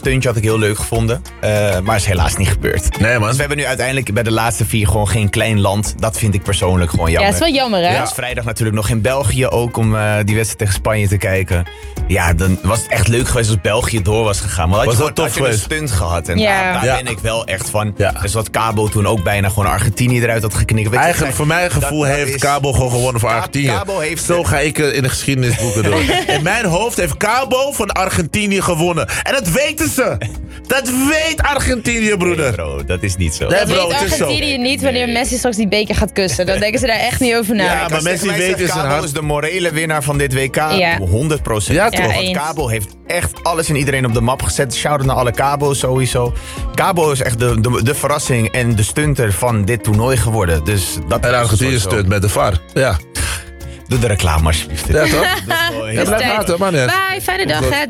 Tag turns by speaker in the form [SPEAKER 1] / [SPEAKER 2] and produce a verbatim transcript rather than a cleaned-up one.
[SPEAKER 1] stuntje had ik heel leuk gevonden. Uh, maar is helaas niet gebeurd.
[SPEAKER 2] Nee, man.
[SPEAKER 1] Dus we hebben nu uiteindelijk bij de laatste vier gewoon geen klein land. Dat vind ik persoonlijk gewoon jammer.
[SPEAKER 3] Ja, dat is wel jammer, hè?
[SPEAKER 1] Ja. Dus vrijdag natuurlijk nog in België ook om uh, die wedstrijd tegen Spanje te kijken. Ja, dan was het echt leuk geweest als België door was gegaan. Maar had
[SPEAKER 2] was
[SPEAKER 1] je,
[SPEAKER 2] dat
[SPEAKER 1] gewoon,
[SPEAKER 2] tof
[SPEAKER 1] had je een
[SPEAKER 2] geweest?
[SPEAKER 1] stunt gehad. En
[SPEAKER 3] ja.
[SPEAKER 1] daar, daar
[SPEAKER 2] ja.
[SPEAKER 1] ben ik wel echt van.
[SPEAKER 2] Ja.
[SPEAKER 1] Dus wat Cabo toen ook bijna gewoon Argentinië eruit had geknikt. Weet
[SPEAKER 2] Eigenlijk,
[SPEAKER 1] je,
[SPEAKER 2] voor mijn gevoel,
[SPEAKER 1] dat, dat
[SPEAKER 2] heeft
[SPEAKER 1] is,
[SPEAKER 2] Cabo gewoon gewonnen voor Argentinië.
[SPEAKER 1] Cabo heeft
[SPEAKER 2] Zo ga ik in de geschiedenisboeken door. In mijn hoofd heeft Cabo van Argentinië gewonnen. En dat weten ze. Dat weet Argentinië, broeder.
[SPEAKER 1] Nee, bro, dat is niet zo.
[SPEAKER 2] Nee,
[SPEAKER 3] Dat
[SPEAKER 2] bro,
[SPEAKER 3] weet
[SPEAKER 2] het is zo.
[SPEAKER 3] Argentinië niet wanneer Messi straks die beker gaat kussen. Dan denken ze daar echt niet over na.
[SPEAKER 2] Ja, maar
[SPEAKER 1] Als
[SPEAKER 2] Messi
[SPEAKER 1] tegen mij
[SPEAKER 2] weet
[SPEAKER 1] zegt,
[SPEAKER 2] in zijn
[SPEAKER 1] Cabo
[SPEAKER 2] hart.
[SPEAKER 1] is de morele winnaar van dit W K.
[SPEAKER 3] Ja.
[SPEAKER 1] honderd procent.
[SPEAKER 2] Ja,
[SPEAKER 3] Ja,
[SPEAKER 2] toch?
[SPEAKER 1] Want
[SPEAKER 3] eens.
[SPEAKER 1] Cabo heeft echt alles en iedereen op de map gezet. Shout-out naar alle Cabo's sowieso. Cabo is echt de, de, de verrassing en de stunter van dit toernooi geworden. Dus dat
[SPEAKER 2] En Argentinië
[SPEAKER 1] sowieso.
[SPEAKER 2] stunt met de V A R. Ja.
[SPEAKER 1] Doe de reclame alsjeblieft.
[SPEAKER 2] Ja, toch?
[SPEAKER 1] Dat is wel heel
[SPEAKER 2] Ja, blijf
[SPEAKER 3] tijd.
[SPEAKER 2] laten, man.
[SPEAKER 3] Bye, fijne dag, hè.